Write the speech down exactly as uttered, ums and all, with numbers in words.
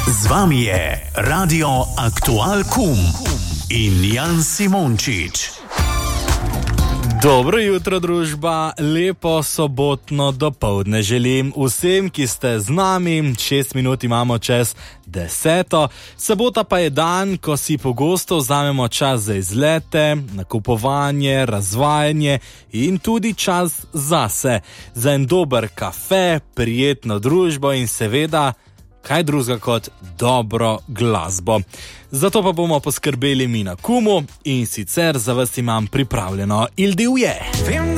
Z vami je Radio Aktual Kum in Jan Simončič. Dobro jutro, družba, lepo sobotno dopoldne želim vsem, ki ste z nami. Šest minut imamo čez deseto. Sobota pa je dan, ko si pogosto vzamemo čas za izlete, nakupovanje, razvajanje in tudi čas zase. Za en dober kafe, prijetno družbo in seveda kaj drugega kot dobro glasbo. Zato pa bomo poskrbeli mi na Kumu in sicer za vas imam pripravljeno Il Divje.